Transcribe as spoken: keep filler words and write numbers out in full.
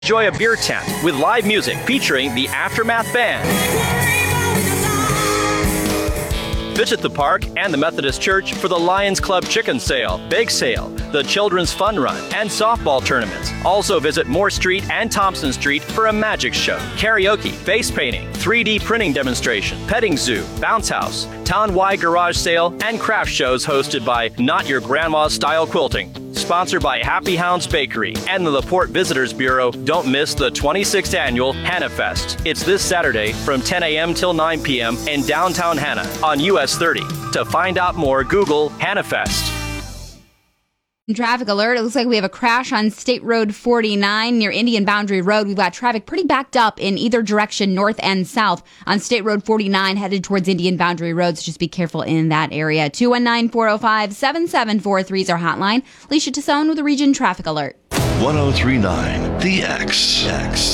Enjoy a beer tent with live music featuring the Aftermath Band. Visit the park and the Methodist Church for the Lions Club Chicken Sale, Bake Sale, the Children's Fun Run, and softball tournaments. Also visit Moore Street and Thompson Street for a magic show, karaoke, face painting, three D printing demonstration, petting zoo, bounce house, town-wide garage sale, and craft shows hosted by Not Your Grandma's Style Quilting. Sponsored by Happy Hounds Bakery and the LaPorte Visitors Bureau. Don't miss the twenty-sixth Annual Hannah Fest. It's this Saturday from ten a.m. till nine p.m. in downtown Hannah on U S thirty. To find out more, Google Hannah Fest. Traffic alert. It looks like we have a crash on State Road forty-nine near Indian Boundary Road. We've got traffic pretty backed up in either direction, north and south, on State Road forty-nine headed towards Indian Boundary Road. So just be careful in that area. two one nine, four oh five, seven seven four three is our hotline. Alicia Tassone with a Region Traffic Alert. one oh three point nine The X. X.